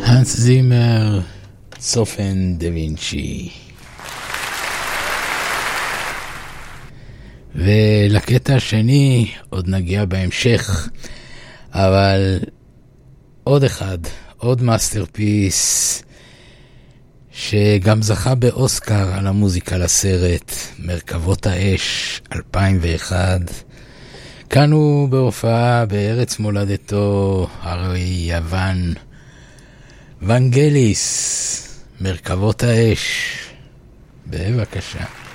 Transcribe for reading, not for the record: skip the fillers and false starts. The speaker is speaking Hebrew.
הנס זימר, צופן דה וינצ'י. ולקטע השני עוד נגיע בהמשך, אבל עוד אחד, עוד מאסטרפיס שגם זכה באוסקר על המוזיקה לסרט, מרכבות האש 2001. כאן הוא בהופעה בארץ מולדתו, הרי יוון. ונגליס, מרכבות האש. בבקשה.